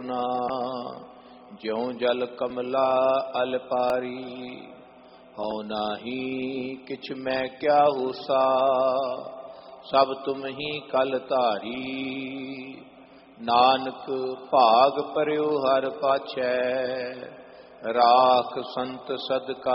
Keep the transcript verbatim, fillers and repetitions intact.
ਨਾ ਜਿਉ ਜਲ ਕਮਲਾ ਅਲ ਪਾਰੀ। ਹਉ ਨਾਹੀ ਕਿਛ ਮੈਂ ਕਿਆ ਹੋਸਾ ਸਭ ਤੁਮ ਹੀ ਕਲ ਧਾਰੀ। ਨਾਨਕ ਭਾਗ ਪਰਿਉ ਹਰ ਪਾਛੈ ਰਾਖ ਸੰਤ ਸਦਕਾ